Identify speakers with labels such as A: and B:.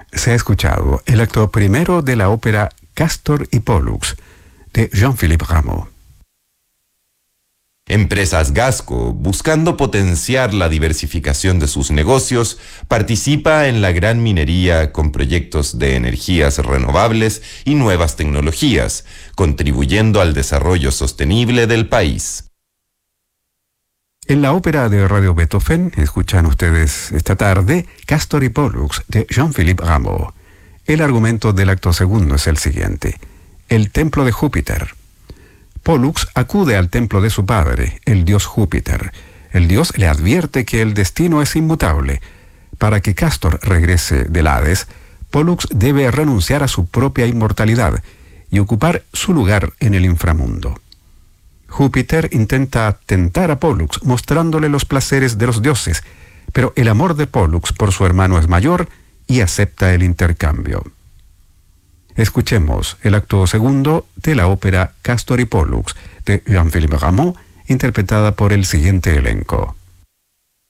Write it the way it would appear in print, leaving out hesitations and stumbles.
A: Se ha escuchado el acto primero de la ópera Castor y Pollux, de Jean-Philippe Rameau.
B: Empresas Gasco, buscando potenciar la diversificación de sus negocios, participa en la gran minería con proyectos de energías renovables y nuevas tecnologías, contribuyendo al desarrollo sostenible del país.
A: En la ópera de Radio Beethoven escuchan ustedes esta tarde Castor y Pollux de Jean-Philippe Rameau. El argumento del acto segundo es el siguiente: el templo de Júpiter. Pollux acude al templo de su padre, el dios Júpiter. El dios le advierte que el destino es inmutable. Para que Castor regrese del Hades, Pollux debe renunciar a su propia inmortalidad y ocupar su lugar en el inframundo. Júpiter intenta tentar a Pollux mostrándole los placeres de los dioses, pero el amor de Pollux por su hermano es mayor y acepta el intercambio. Escuchemos el acto segundo de la ópera Castor y Pollux de Jean-Philippe Rameau, interpretada por el siguiente elenco.